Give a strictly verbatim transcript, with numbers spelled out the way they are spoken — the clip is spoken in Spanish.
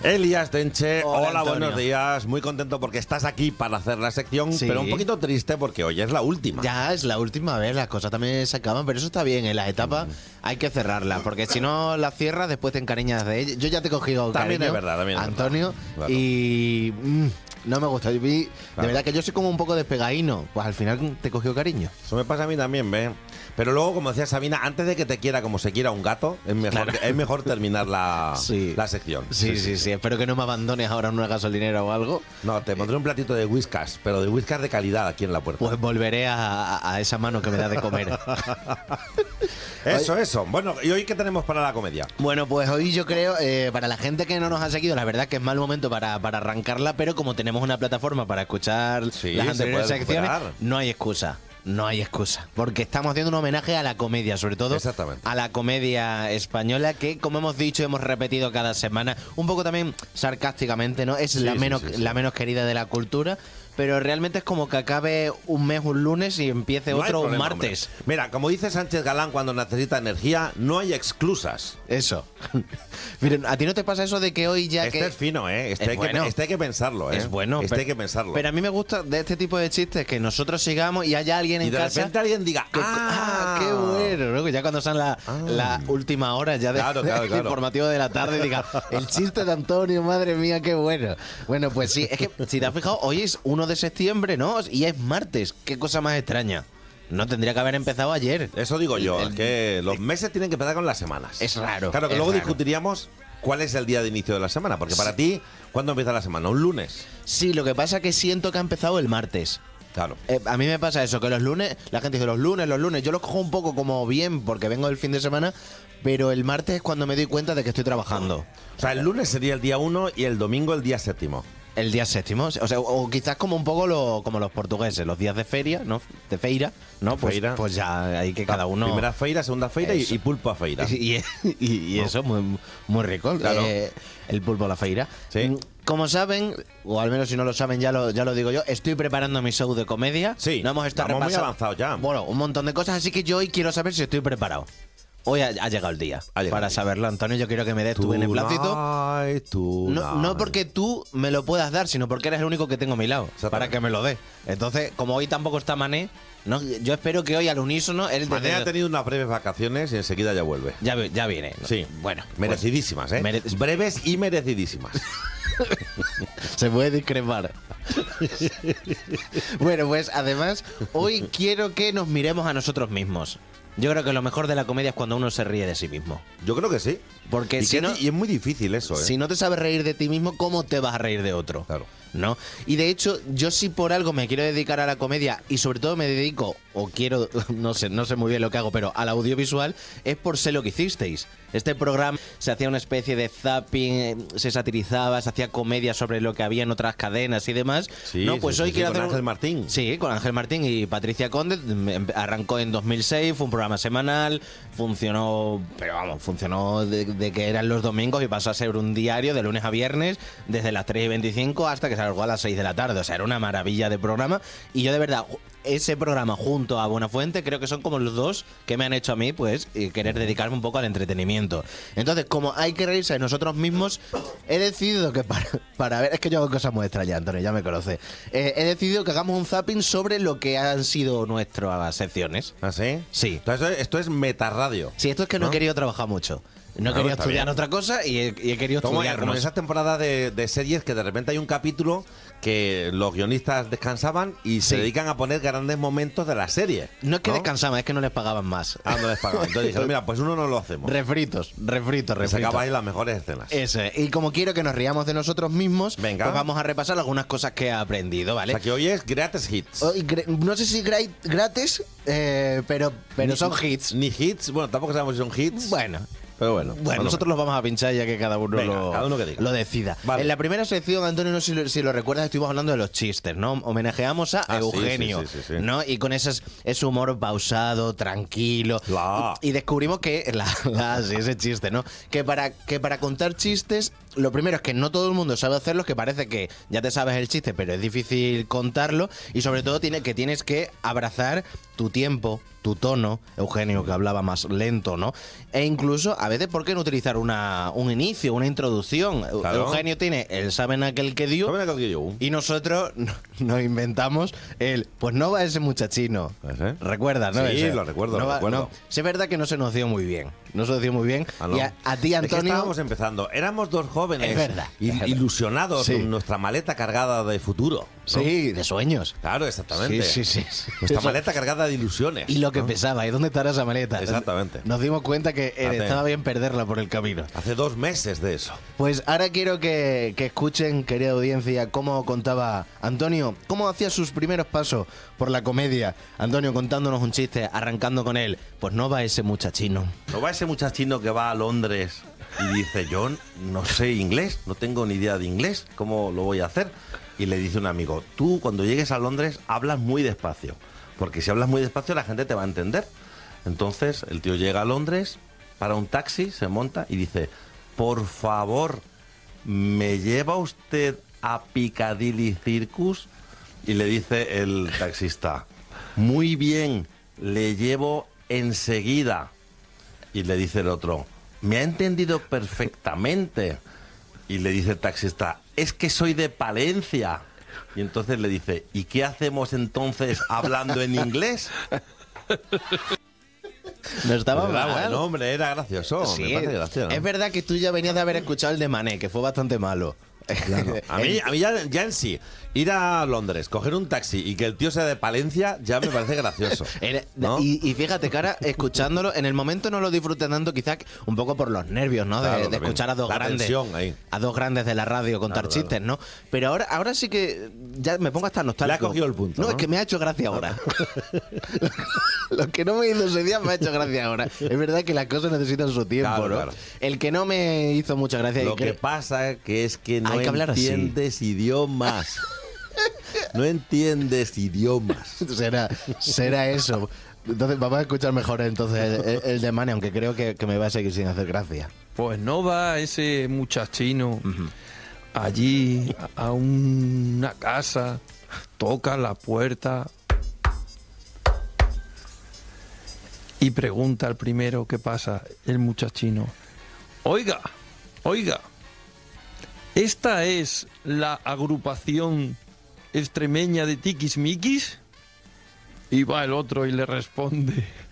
Elías Tenche, hola, hola, Antonio. buenos días. Muy contento porque estás aquí para hacer la sección, Sí. pero un poquito triste porque hoy es la última. Ya es la última vez, las cosas también se acaban, pero eso está bien, en las etapas hay que cerrarlas, porque si no las cierras, después te encariñas de ellas. Yo ya te he cogido También cariño, es verdad, también es Antonio, verdad. Claro. y mm, no me gusta. Yo vi- De Claro. verdad que yo soy como un poco despegadino, pues al final te he cogido cariño. Eso me pasa a mí también, ¿ves? Pero luego, como decía Sabina, antes de que te quiera como se quiera un gato, es mejor, Claro. es mejor terminar la, Sí. la sección. Sí, sí, sí, espero que no me abandones ahora en una gasolinera o algo. No, te pondré un platito de whiskas, pero de whiskas de calidad aquí en la puerta. Pues volveré a, a- a esa mano que me da de comer. Eso, eso. Bueno, ¿y hoy qué tenemos para la comedia? Bueno, pues hoy yo creo, eh, para la gente que no nos ha seguido, la verdad que es mal momento para, para arrancarla, pero como tenemos una plataforma para escuchar Sí, las se anteriores puede secciones, recuperar. no hay excusa. No hay excusa, porque estamos haciendo un homenaje a la comedia, sobre todo Exactamente. a la comedia española, que como hemos dicho, hemos repetido cada semana, un poco también sarcásticamente, ¿no? Es Sí, la sí, menos sí, sí. la menos querida de la cultura, pero realmente es como que acabe un mes un lunes y empiece No hay otro un problema, martes. hombre. Mira, como dice Sánchez Galán cuando necesita energía, no hay exclusas. Eso. Miren, ¿a ti no te pasa eso de que hoy ya Este que es fino, ¿eh? Este, Es hay, bueno. que, este hay que pensarlo, ¿eh? es bueno? Este pero, hay que pensarlo. Pero a mí me gusta de este tipo de chistes que nosotros sigamos y haya alguien y en de casa repente alguien diga, que- ¡ah! qué bueno, ¿no? Que ya cuando son la, Ah. la última hora ya de, Claro, claro, del claro. informativo de la tarde diga, el chiste de Antonio, madre mía, qué bueno. Bueno, pues sí, es que si te has fijado, hoy es uno de septiembre, ¿no? Y es martes, qué cosa más extraña. No tendría que haber empezado ayer. Eso digo yo, El- es que los meses tienen que empezar con las semanas. Es raro, Claro, que es luego raro. discutiríamos cuál es el día de inicio de la semana, porque para Sí. ti, ¿cuándo empieza la semana? ¿Un lunes? Sí, lo que pasa es que siento que ha empezado el martes. Claro. Eh, a mí me pasa eso, que los lunes, la gente dice los lunes, los lunes, yo los cojo un poco como bien porque vengo del fin de semana, pero el martes es cuando me doy cuenta de que estoy trabajando. O sea, el lunes sería el día uno y el domingo el día séptimo. El día séptimo, o sea, o quizás como un poco lo, como los portugueses, los días de feria, ¿no? De feira, ¿no? Pues, Feira. pues ya hay que cada uno... Primera feira, segunda feira y, Eso. y pulpo a feira. Y, y- y No. eso, muy, muy rico, Claro. eh, el pulpo a la feira. Sí. Mm, Como saben, o al menos si no lo saben, ya lo, ya lo digo yo, estoy preparando mi show de comedia. Sí, no hemos estado vamos muy repasando- avanzados ya. Bueno, un montón de cosas, así que yo hoy quiero saber si estoy preparado. Hoy ha, ha llegado el día. Ha llegado Para el día. saberlo, Antonio, yo quiero que me des tu beneplácito. Tonight, No, no tonight. porque tú me lo puedas dar, sino porque eres el único que tengo a mi lado Exactamente. para que me lo dé. Entonces, como hoy tampoco está Mané, no, yo espero que hoy al unísono él Mané desde- ha tenido unas breves vacaciones y enseguida ya vuelve. ya, vi- ya viene. Sí. Bueno, pues, Merecidísimas, ¿eh? mere- Breves y merecidísimas. se puede discrepar. Bueno, pues además, hoy quiero que nos miremos a nosotros mismos. Yo creo que lo mejor de la comedia es cuando uno se ríe de sí mismo. Yo creo que sí. Porque y, si que- no- y es muy difícil eso, ¿eh? Si no te sabes reír de ti mismo, ¿cómo te vas a reír de otro? Claro. ¿No? Y de hecho, yo si por algo me quiero dedicar a la comedia y sobre todo me dedico, o quiero, no sé, no sé muy bien lo que hago, pero al audiovisual, es por Sé lo que hicisteis. Este programa se hacía una especie de zapping, eh, se satirizaba, se hacía comedia sobre lo que había en otras cadenas y demás. Sí, no, pues sí, hoy sí, quiero con hacer un- Ángel Martín. Sí, con Ángel Martín y Patricia Conde. Em- Arrancó en dos mil seis, fue un programa semanal, funcionó, pero vamos, funcionó de, de que eran los domingos y pasó a ser un diario de lunes a viernes, desde las tres y veinticinco hasta que se alargó a las seis de la tarde. O sea, era una maravilla de programa. Y yo de verdad, ese programa junto a Buenafuente creo que son como los dos que me han hecho a mí, pues, eh, querer dedicarme un poco al entretenimiento. Entonces, como hay que reírse de nosotros mismos, he decidido que para, para ver, es que yo hago cosas muy extrañas, Antonio, ya me conoce. Eh, he decidido que hagamos un zapping sobre lo que han sido nuestras secciones. ¿Ah, sí? Sí. Entonces, esto, esto es metarradio. Sí, esto es que no, ¿No? he querido trabajar mucho. No he Claro, querido está estudiar bien. otra cosa y he, y he querido Como, estudiar como en esas temporadas de, de series que de repente hay un capítulo que los guionistas descansaban y se Sí. dedican a poner grandes momentos de la serie. No es que descansaban, es que no les pagaban más. Ah, no les pagaban. Entonces dijeron, mira, pues uno no lo hacemos. Refritos, refritos, Se refritos. sacabais las mejores escenas. Eso es. Y como quiero que nos riamos de nosotros mismos, Venga. pues vamos a repasar algunas cosas que he aprendido, O ¿vale? sea, que hoy es Greatest Hits. Hoy gre- no sé si gra- gratis, eh, pero, pero Ni- son hits. Ni hits, bueno, tampoco sabemos si son hits. Bueno. Pero bueno. Bueno, bueno, nosotros los vamos a pinchar ya que cada uno, Venga, lo, cada uno que diga. lo decida. Vale. En la primera sección, Antonio, no sé si lo, si lo recuerdas, estuvimos hablando de los chistes, ¿no? Homenajeamos a Ah, sí, Eugenio, sí, sí, sí, sí. ¿no? Y con esas, ese humor pausado, tranquilo. La. Y, y descubrimos que, la, la- sí, ese chiste, ¿no? Que para, que para contar chistes, lo primero es que no todo el mundo sabe hacerlos, que parece que ya te sabes el chiste, pero es difícil contarlo. Y sobre todo tiene, que tienes que abrazar tu tiempo, tu tono, Eugenio, que hablaba más lento, ¿no? E incluso, a veces, ¿por qué no utilizar una, un inicio, una introducción? Claro. Eugenio tiene el saben aquel que dio, ¿Saben aquel que dio? y nosotros nos inventamos el, pues no va ese muchachino. ¿Ese? ¿Recuerdas, no? Sí, Ese. lo recuerdo, No lo va- recuerdo. no. Sí, es verdad que no se nos dio muy bien. No se nos dio muy bien. Ah, ¿no? Y a, a ti, Es que Antonio... estábamos empezando. Éramos dos jóvenes Es verdad, il- es verdad. ilusionados Sí. con nuestra maleta cargada de futuro. ¿no? Sí, de sueños. Claro, exactamente. Sí, sí, sí, sí. Nuestra Eso- maleta cargada de ilusiones. Y lo que ¿no? pesaba, ¿y dónde estará esa maleta? Exactamente. Nos dimos cuenta que eh, Hace- estaba bien perderla por el camino. Hace dos meses de eso. Pues ahora quiero que, que escuchen, querida audiencia, cómo contaba Antonio, cómo hacía sus primeros pasos por la comedia. Antonio contándonos un chiste, arrancando con él. Pues no va ese muchachino. ¿No va ese muchachino que va a Londres y dice, yo no sé inglés, no tengo ni idea de inglés, ¿cómo lo voy a hacer? Y le dice un amigo, tú cuando llegues a Londres hablas muy despacio, porque si hablas muy despacio la gente te va a entender. Entonces el tío llega a Londres, para un taxi, se monta y dice, por favor, ¿me lleva usted a Piccadilly Circus? Y le dice el taxista, muy bien, le llevo enseguida. Y le dice el otro, me ha entendido perfectamente. Y le dice el taxista, es que soy de Palencia. Y entonces le dice, ¿y qué hacemos entonces hablando en inglés? No estaba Era mal. bueno, hombre, era gracioso. Sí, me parece gracioso, ¿no? es verdad que tú ya venías de haber escuchado el de Mané, que fue bastante malo. A mí, a mí ya, ya en sí, ir a Londres, coger un taxi y que el tío sea de Palencia, ya me parece gracioso. Era- ¿no? y, y fíjate, cara, escuchándolo, en el momento no lo disfruté tanto, quizás un poco por los nervios, ¿no? De, Claro, de también. escuchar a dos La grandes. tensión ahí. A dos grandes de la radio contar Claro, claro. chistes, ¿no? Pero ahora, ahora sí que ya me pongo hasta nostálgico. Le ha cogido el punto, No, ¿no? es que me ha hecho gracia ahora. Lo que no me hizo ese día me ha hecho gracia ahora. Es verdad que las cosas necesitan su tiempo, Claro, ¿no? claro. El que no me hizo mucha gracia. Lo y que creo- pasa que es que no Hay que hablar así. entiendes idiomas. No entiendes idiomas. será, será eso. Entonces vamos a escuchar mejor entonces el, el- el de Mane, aunque creo que, que me va a seguir sin hacer gracia. Pues no va ese muchachino allí a a una casa, toca la puerta y pregunta al primero qué pasa, el muchachino. Oiga, oiga, ¿esta es la agrupación extremeña de tiquismiquis? Y va el otro y le responde,